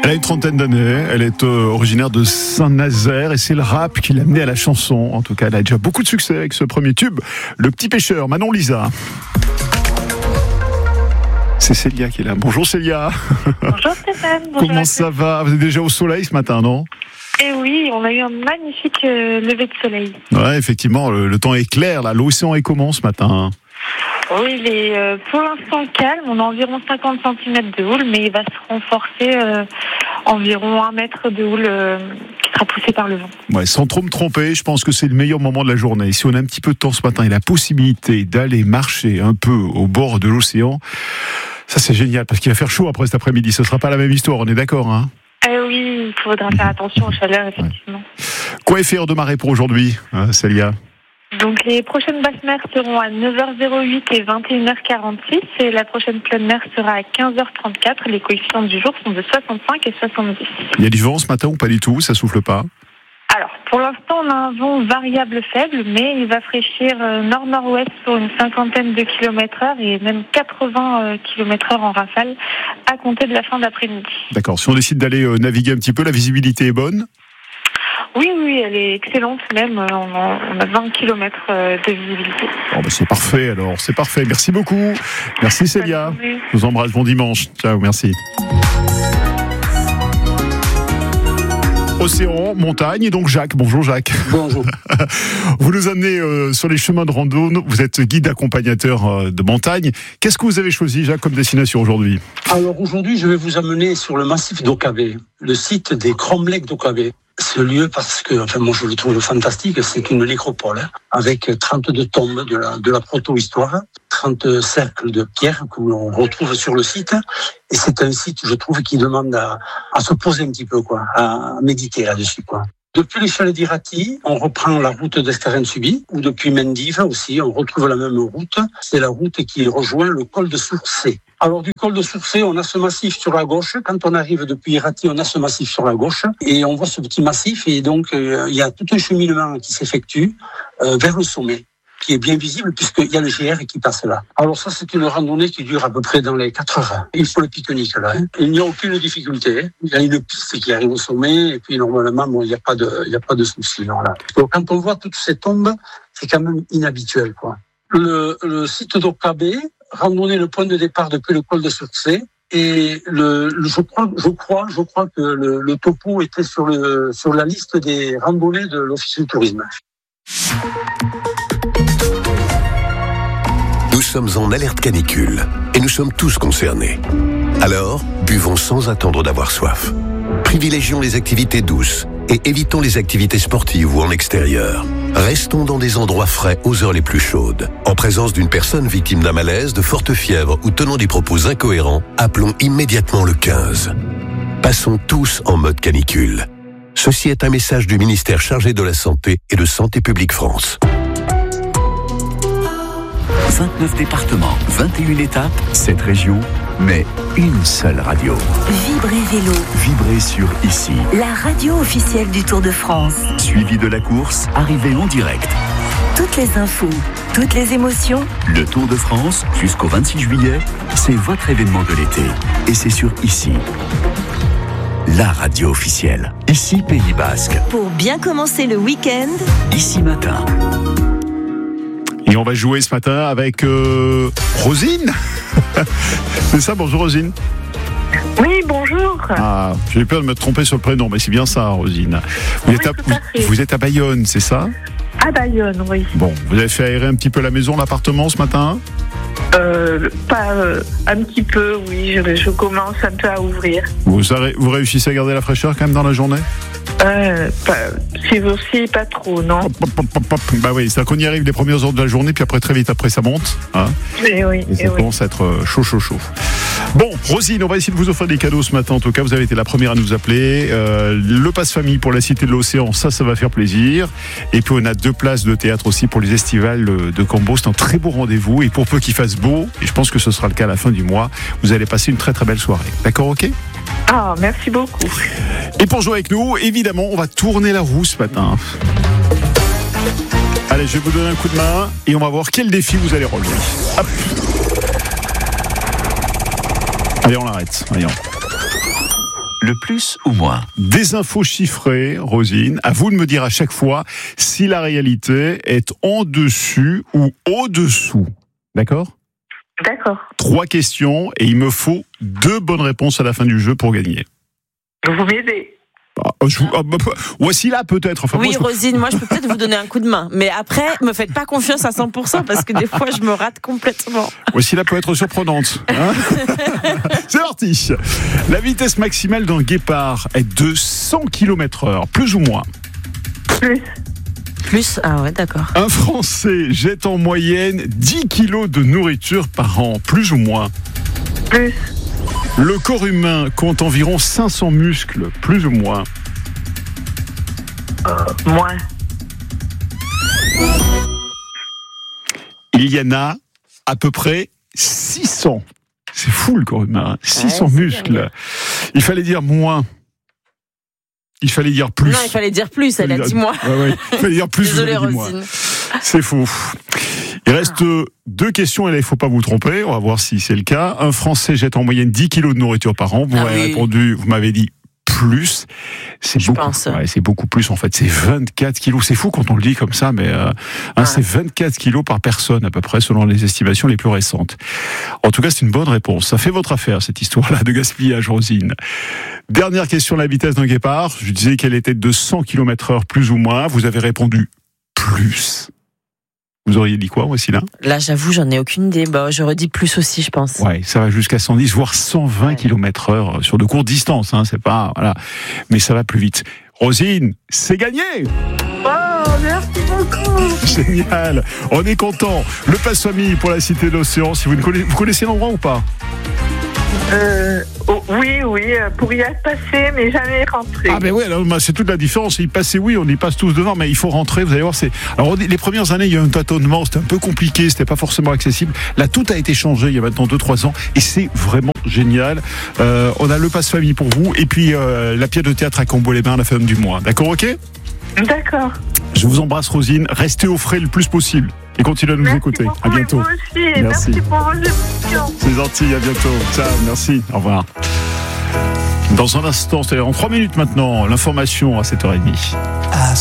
Elle a une trentaine d'années, elle est originaire de Saint-Nazaire et c'est le rap qui l'a amenée à la chanson. En tout cas, elle a déjà beaucoup de succès avec ce premier tube, Le Petit Pêcheur. Manon Lisa. C'est Célia qui est là. Bonjour Célia. Bonjour Stéphane. Bonjour. Comment ça va ? Vous êtes déjà au soleil ce matin, non ? Eh oui, on a eu un magnifique lever de soleil. Ouais, effectivement, le temps est clair là. L'océan est comment ce matin ? Oui, il est pour l'instant calme. On a environ 50 cm de houle, mais il va se renforcer environ 1 mètre de houle qui sera poussé par le vent. Ouais, sans trop me tromper, je pense que c'est le meilleur moment de la journée. Si on a un petit peu de temps ce matin et la possibilité d'aller marcher un peu au bord de l'océan, ça c'est génial parce qu'il va faire chaud après cet après-midi. Ce ne sera pas la même histoire, on est d'accord, hein ? Eh oui, il faudra faire attention aux chaleurs, effectivement. Ouais. Quoi est fait heure de marée pour aujourd'hui, Célia ? Donc les prochaines basses mers seront à 9h08 et 21h46 et la prochaine pleine mer sera à 15h34. Les coefficients du jour sont de 65 et 70. Il y a du vent ce matin ou pas du tout ? Ça souffle pas ? Alors, pour l'instant, on a un vent variable faible, mais il va fraîchir nord-nord-ouest pour une 50aine de km/h et même 80 km/h en rafale à compter de la fin d'après-midi. D'accord. Si on décide d'aller naviguer un petit peu, la visibilité est bonne ? Oui, elle est excellente même. On a 20 km de visibilité. Bon, c'est parfait alors, c'est parfait. Merci beaucoup. Merci Célia. Je vous embrasse, bon dimanche. Ciao, merci. Océan, montagne, et donc Jacques. Bonjour Jacques. Bonjour. Vous nous amenez sur les chemins de randonnée, vous êtes guide accompagnateur de montagne. Qu'est-ce que vous avez choisi Jacques comme destination aujourd'hui ? Alors aujourd'hui, je vais vous amener sur le massif d'Okabé, le site des cromlechs d'Okabé. Ce lieu, parce que, moi je le trouve fantastique, c'est une nécropole, avec 32 tombes de la proto-histoire, 30 cercles de pierre que l'on retrouve sur le site. Et c'est un site, je trouve, qui demande à se poser un petit peu, à méditer là-dessus, Depuis les chalets d'Irati, on reprend la route d'Escaren-Subi, ou depuis Mendive aussi, on retrouve la même route. C'est la route qui rejoint le col de Sourcé. Alors du col de Sourcé, on a ce massif sur la gauche. Quand on arrive depuis Irati, on a ce massif sur la gauche. Et on voit ce petit massif, et donc il y a tout un cheminement qui s'effectue vers le sommet, qui est bien visible puisqu'il y a le GR qui passe là. Alors ça, c'est une randonnée qui dure à peu près dans les 4 heures. Il faut le pique-nique là. Il n'y a aucune difficulté. Il y a une piste qui arrive au sommet et puis normalement, il n'y a pas de souci. Voilà. Donc, quand on voit toutes ces tombes, c'est quand même inhabituel, Le site d'Okabé, randonnée le point de départ depuis le col de Sourcé. Et je crois que le topo était sur la liste des randonnées de l'Office du tourisme. Nous sommes en alerte canicule et nous sommes tous concernés. Alors, buvons sans attendre d'avoir soif. Privilégions les activités douces et évitons les activités sportives ou en extérieur. Restons dans des endroits frais aux heures les plus chaudes. En présence d'une personne victime d'un malaise, de forte fièvre ou tenant des propos incohérents, appelons immédiatement le 15. Passons tous en mode canicule. Ceci est un message du ministère chargé de la Santé et de Santé publique France. 29 départements, 21 étapes, 7 régions, mais une seule radio. Vibrez Vélo. Vibrez sur Ici. La radio officielle du Tour de France. Suivi de la course, arrivée en direct. Toutes les infos, toutes les émotions. Le Tour de France, jusqu'au 26 juillet, c'est votre événement de l'été. Et c'est sur Ici. La radio officielle. Ici, Pays Basque. Pour bien commencer le week-end. Ici Matin. Et on va jouer ce matin avec Rosine. C'est ça, bonjour Rosine. Oui, bonjour. Ah, j'ai eu peur de me tromper sur le prénom, mais c'est bien ça, Rosine. Vous êtes à Bayonne, c'est ça ? À Bayonne, oui. Bon, vous avez fait aérer un petit peu la maison, l'appartement ce matin ? Un petit peu, oui. Je commence un peu à ouvrir. Vous réussissez à garder la fraîcheur quand même dans la journée ? C'est aussi pas trop, non. Bah oui, c'est qu'on y arrive les premières heures de la journée, puis après très vite après ça monte. Hein, et ça commence à être chaud. Bon, Rosine, on va essayer de vous offrir des cadeaux ce matin. En tout cas, vous avez été la première à nous appeler. Le passe-famille pour la Cité de l'Océan, ça va faire plaisir. Et puis on a 2 places de théâtre aussi pour les estivales de Cambo. C'est un très beau rendez-vous. Et pour peu qu'il fasse beau, et je pense que ce sera le cas à la fin du mois, vous allez passer une très très belle soirée. D'accord, ok ? Ah, merci beaucoup. Et pour jouer avec nous, évidemment, on va tourner la roue ce matin. Allez, je vais vous donner un coup de main et on va voir quel défi vous allez relever. Hop. Allez, on l'arrête. Voyons. le plus ou moins? Des infos chiffrées, Rosine. À vous de me dire à chaque fois si la réalité est en dessus ou au-dessous. D'accord ? D'accord. 3 questions et il me faut 2 bonnes réponses à la fin du jeu pour gagner. Vous m'aidez. Voici là peut-être. Enfin, oui, Rosine, moi je peux peut-être vous donner un coup de main. Mais après, me faites pas confiance à 100% parce que des fois je me rate complètement. Voici là peut être surprenante. Hein. C'est parti. La vitesse maximale d'un guépard est de 100 km/h, plus ou moins. Plus, ah ouais, d'accord. Un Français jette en moyenne 10 kilos de nourriture par an, plus ou moins. Plus. Le corps humain compte environ 500 muscles, plus ou moins. Moins. Il y en a à peu près 600. C'est fou le corps humain, hein. 600 muscles. Bien. Il fallait dire moins. Il fallait dire plus. Non, il fallait dire plus, elle a dit moins. Ouais. Il fallait dire plus. Désolée, Rosine. C'est fou. Il reste 2 questions et là, il ne faut pas vous tromper. On va voir si c'est le cas. Un Français jette en moyenne 10 kilos de nourriture par an. Vous m'avez répondu, vous m'avez dit plus. C'est beaucoup. Ouais, c'est beaucoup plus en fait. C'est 24 kilos. C'est fou quand on le dit comme ça, mais c'est 24 kilos par personne à peu près selon les estimations les plus récentes. En tout cas, c'est une bonne réponse. Ça fait votre affaire cette histoire-là de gaspillage, Rosine. Dernière question, la vitesse d'un guépard. Je disais qu'elle était de 100 km/h plus ou moins. Vous avez répondu plus. Vous auriez dit quoi, voici là ? Là, j'avoue, j'en ai aucune idée. J'aurais dit plus aussi, je pense. Ouais, ça va jusqu'à 110, voire 120 km/h sur de courtes distances. Hein, c'est pas, voilà. Mais ça va plus vite. Rosine, c'est gagné ! Oh, merci beaucoup. Génial. On est content. Le passe famille pour la Cité de l'Océan. Si vous connaissez l'endroit ou pas ? Oui, pour y être passé, mais jamais rentré. Ah ben oui, c'est toute la différence. Y passer, oui, on y passe tous devant, mais il faut rentrer. Vous allez voir, alors les premières années, il y a eu un tâtonnement, c'était un peu compliqué, c'était pas forcément accessible. Là, tout a été changé il y a maintenant 2-3 ans, et c'est vraiment génial. On a le passe famille pour vous, et puis la pièce de théâtre à Combois-les-Bains à la fin du mois. D'accord, ok ? D'accord. Je vous embrasse, Rosine. Restez au frais le plus possible. Et continuez à nous écouter. Beaucoup, à bientôt. Vous aussi. Merci pour vos émissions. C'est gentil, à bientôt. Ciao, merci. Au revoir. Dans un instant, c'est-à-dire en 3 minutes maintenant, l'information à 7h30.